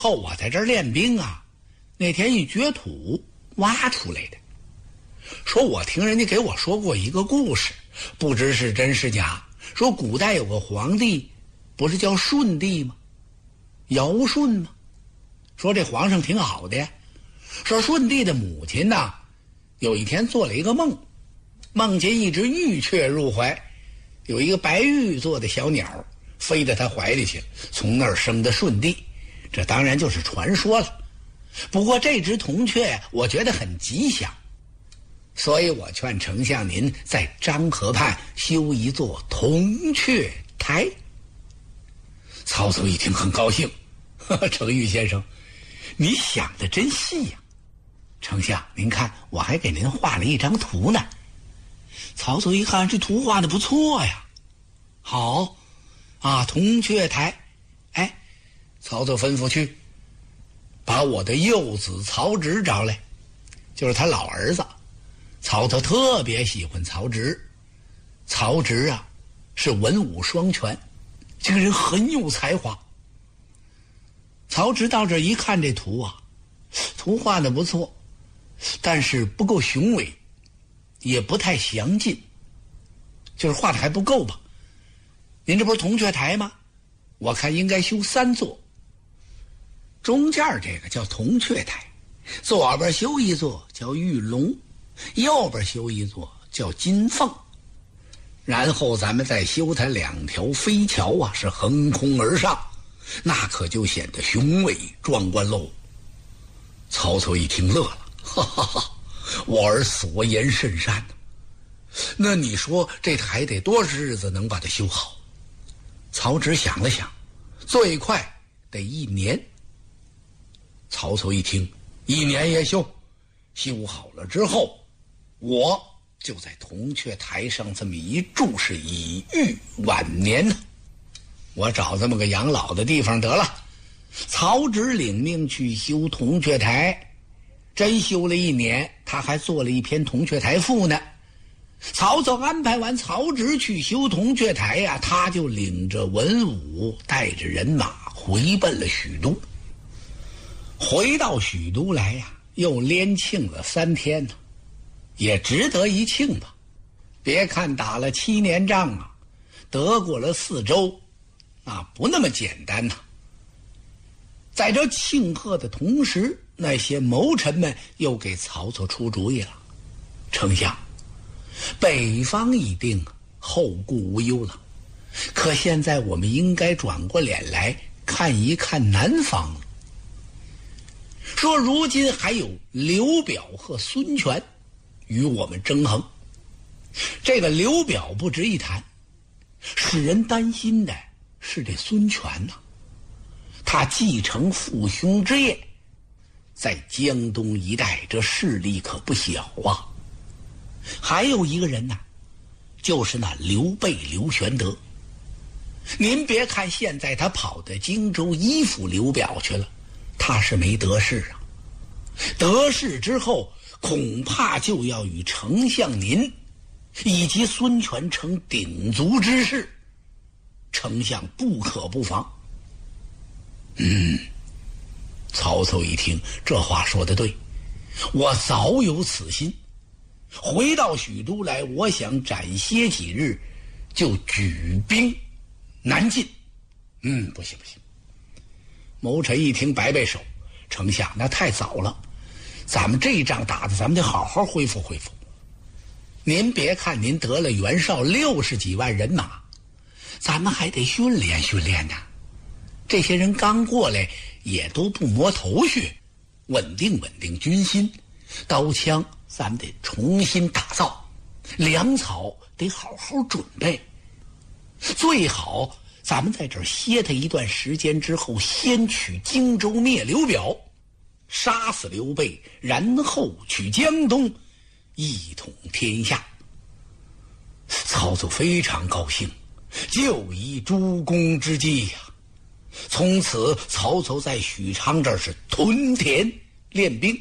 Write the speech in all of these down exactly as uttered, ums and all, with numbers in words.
后我在这儿练兵啊，那天一掘土挖出来的。说我听人家给我说过一个故事，不知是真是假。说古代有个皇帝，不是叫舜帝吗？尧舜吗？说这皇上挺好的呀。说舜帝的母亲呐，有一天做了一个梦，梦见一只玉雀入怀，有一个白玉做的小鸟飞到他怀里去了，从那儿生的舜帝。这当然就是传说了。不过这只铜雀我觉得很吉祥，所以我劝丞相您在漳河畔修一座铜雀台。曹操一听很高兴，呵呵，程昱先生，你想的真细呀、啊！丞相，您看，我还给您画了一张图呢。曹操一看，这图画的不错呀，好啊，铜雀台。哎，曹操吩咐去把我的幼子曹植找来，就是他老儿子。曹操特别喜欢曹植，曹植啊是文武双全，这个人很有才华。曹植到这一看这图啊，图画的不错，但是不够雄伟，也不太详尽，就是画的还不够吧。您这不是铜雀台吗？我看应该修三座，中间这个叫铜雀台，左边修一座叫玉龙，右边修一座叫金凤，然后咱们再修它两条飞桥啊，是横空而上，那可就显得雄伟壮观喽。曹操一听乐了，哈哈哈，我儿所言甚善呢。那你说这台得多少日子能把它修好？曹植想了想，最快得一年。曹操一听，一年也修，修好了之后，我就在铜雀台上这么一住，是以御晚年呢。我找这么个养老的地方得了。曹植领命去修铜雀台，真修了一年，他还做了一篇铜雀台赋呢。曹操安排完曹植去修铜雀台呀、啊，他就领着文武，带着人马回奔了许都。回到许都来呀、啊，又连庆了三天呢，也值得一庆吧。别看打了七年仗啊，得过了四州，啊，不那么简单呐、啊。在这庆贺的同时，那些谋臣们又给曹操出主意了。丞相，北方已定，后顾无忧了，可现在我们应该转过脸来看一看南方了。说如今还有刘表和孙权与我们争衡，这个刘表不值一谈，使人担心的是这孙权呐、啊，他继承父兄之业，在江东一带这势力可不小啊。还有一个人呢、啊，就是那刘备刘玄德。您别看现在他跑到荆州依附刘表去了，他是没得势啊。得势之后，恐怕就要与丞相您以及孙权成鼎足之势，丞相不可不防。嗯，曹操一听，这话说得对，我早有此心。回到许都来，我想暂歇几日，就举兵南进。嗯，不行不行。谋臣一听，摆摆手，丞相，那太早了，咱们这一仗打的，咱们得好好恢复恢复。您别看您得了袁绍六十几万人马，咱们还得训练训练呢。这些人刚过来，也都不摸头绪，稳定稳定军心，刀枪咱们得重新打造，粮草得好好准备，最好咱们在这儿歇他一段时间之后，先取荆州灭刘表，杀死刘备，然后取江东，一统天下。曹操非常高兴，就以诸公之计呀、啊。从此曹操在许昌这儿是屯田练兵。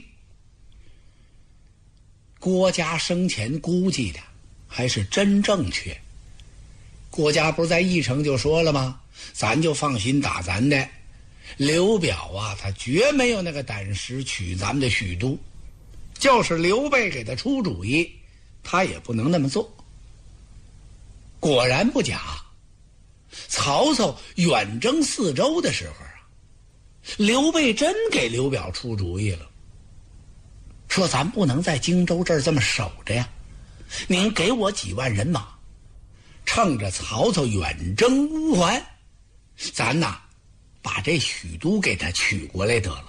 郭嘉生前估计的还是真正确。郭嘉不是在议程就说了吗？咱就放心打咱的， 刘表啊，他绝没有那个胆识娶咱们的许都，就是刘备给他出主意，他也不能那么做。果然不假，曹操远征四周的时候啊，刘备真给刘表出主意了，说咱不能在荆州这儿这么守着呀，您给我几万人马，趁着曹操远征乌桓，咱呐把这许都给他取过来得了。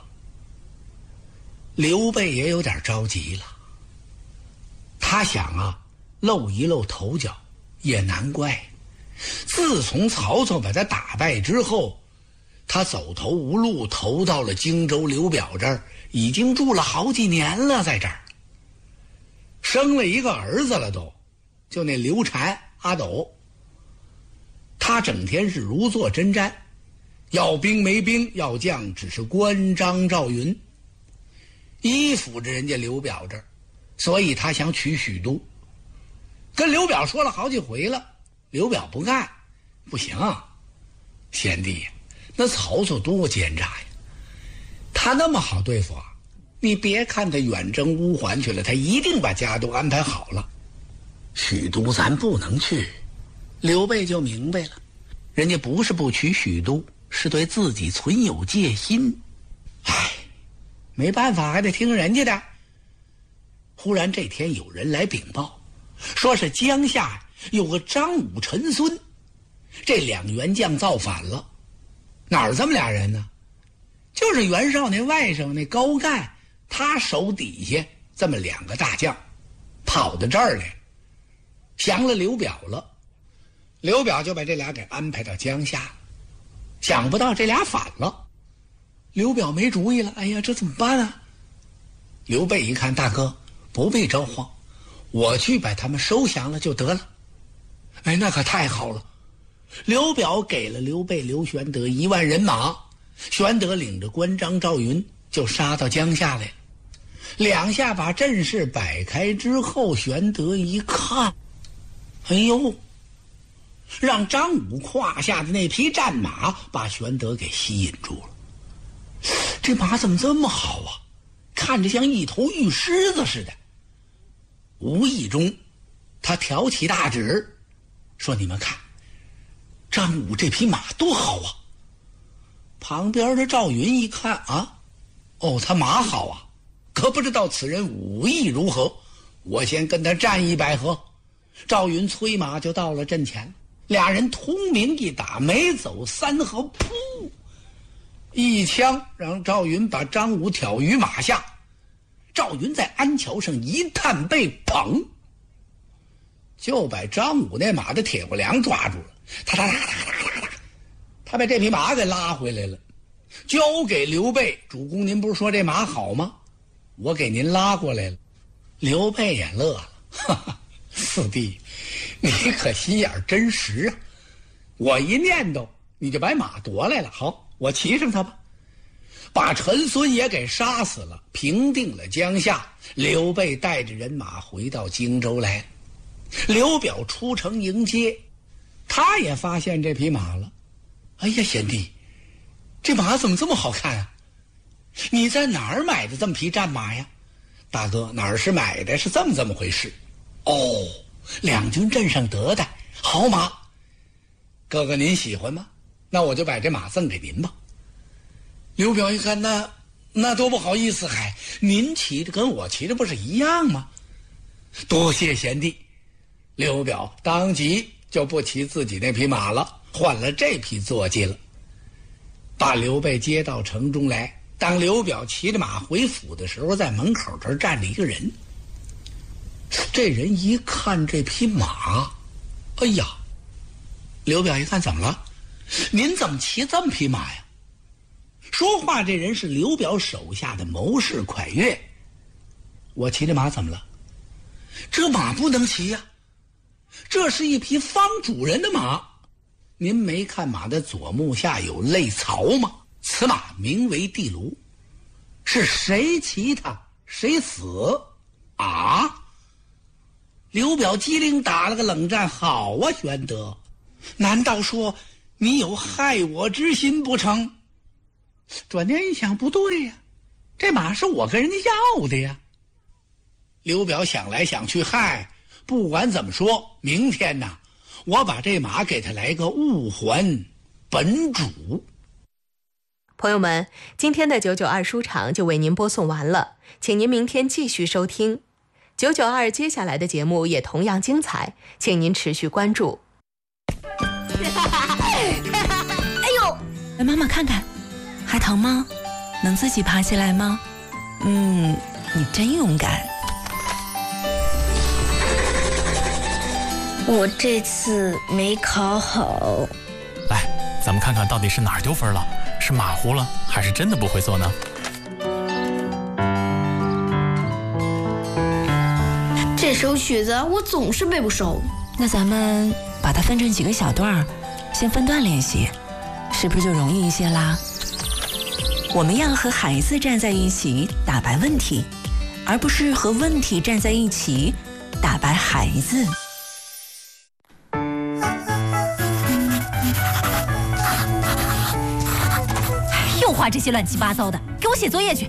刘备也有点着急了，他想啊，露一露头角也难怪，自从曹操把他打败之后，他走投无路，投到了荆州刘表这儿，已经住了好几年了，在这儿生了一个儿子了都，就那刘禅阿斗。他整天是如坐针毡，要兵没兵，要将只是关张赵云，依附着人家刘表这儿，所以他想取许都。跟刘表说了好几回了，刘表不干，不行，贤弟，那曹操多奸诈呀，他那么好对付啊，你别看他远征乌桓去了，他一定把家都安排好了。许都咱不能去。刘备就明白了，人家不是不取许都，是对自己存有戒心。唉，没办法，还得听人家的。忽然这天有人来禀报，说是江夏有个张武、陈孙，这两员将造反了。哪儿这么俩人呢？就是袁绍那外甥那高干，他手底下这么两个大将，跑到这儿来，降了刘表了。刘表就把这俩给安排到江夏，想不到这俩反了。刘表没主意了，哎呀，这怎么办啊？刘备一看，大哥不必着慌，我去把他们收降了就得了。哎，那可太好了。刘表给了刘备刘玄德一万人马，玄德领着关张赵云就杀到江夏来了。两下把阵势摆开之后，玄德一看，哎呦，让张武胯下的那匹战马把玄德给吸引住了。这马怎么这么好啊？看着像一头玉狮子似的。无意中他挑起大指说，你们看张武这匹马多好啊。旁边的赵云一看啊，哦，他马好啊，可不知道此人武艺如何，我先跟他战一百合。赵云催马就到了阵前，俩人通明一打，没走三合，噗，一枪让赵云把张武挑于马下。赵云在鞍桥上一探背，砰，就把张武那马的铁骨梁抓住了。他他他他他他把这匹马给拉回来了，交给刘备。主公，您不是说这马好吗？我给您拉过来了。刘备也乐了，哈哈，四弟，你可心眼真实啊！我一念叨，你就把马夺来了。好，我骑上他吧。把陈孙也给杀死了，平定了江夏。刘备带着人马回到荆州来，刘表出城迎接，他也发现这匹马了。哎呀，贤弟，这马怎么这么好看啊？你在哪儿买的这么匹战马呀？大哥，哪儿是买的，是这么这么回事。哦，两军阵上得的好马，哥哥您喜欢吗？那我就把这马赠给您吧。刘表一看，那那多不好意思，还您骑着跟我骑着不是一样吗？多谢贤弟。刘表当即就不骑自己那匹马了，换了这匹坐骑了，把刘备接到城中来。当刘表骑着马回府的时候，在门口这儿站着一个人。这人一看这匹马，哎呀，刘表一看，怎么了？您怎么骑这么匹马呀？说话这人是刘表手下的谋士蒯越。我骑这马怎么了？这马不能骑呀，这是一匹方主人的马。您没看马的左目下有泪槽吗？此马名为地卢，是谁骑它谁死啊？刘表机灵打了个冷战。好啊，玄德，难道说你有害我之心不成？ 转念一想，不对呀，这马是我跟人家要的呀。刘表想来想去，嗨，不管怎么说，明天呐，我把这马给他来个物还本主。 朋友们，今天的九九二书场就为您播送完了，请您明天继续收听九九二，接下来的节目也同样精彩，请您持续关注。 哎呦，来妈妈看看，还疼吗？能自己爬起来吗？嗯，你真勇敢。 我这次没考好。 来，咱们看看到底是哪儿丢分了，是马虎了，还是真的不会做呢？ 这首曲子我总是背不熟。 那咱们把它分成几个小段，先分段练习，是不是就容易一些啦？我们要和孩子站在一起打败问题，而不是和问题站在一起打败孩子。 又画这些乱七八糟的，给我写作业去。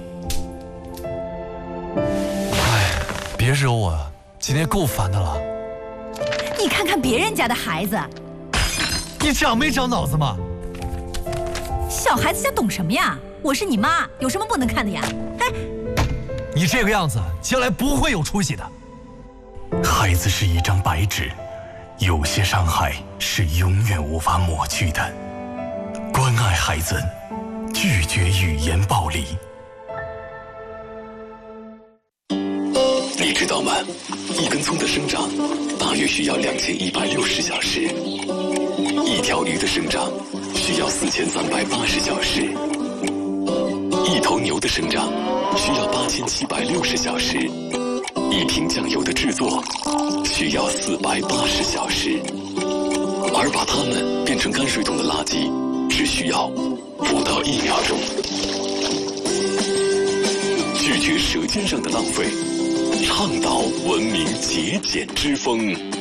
哎，别惹我啊，今天够烦的了。 你看看别人家的孩子， 你长没长脑子嘛？ 小孩子家懂什么呀？我是你妈，有什么不能看的呀？哎， 你这个样子，将来不会有出息的。 孩子是一张白纸，有些伤害是永远无法抹去的。关爱孩子，拒绝语言暴力。你知道吗？一根葱的生长大约需要两千一百六十小时，一条鱼的生长需要四千三百八十小时，一头牛的生长需要八千七百六十小时，一瓶酱油的制作需要四百八十小时，而把它们变成泔水桶的垃圾只需要不到一秒钟。拒绝舌尖上的浪费，倡导文明节俭之风。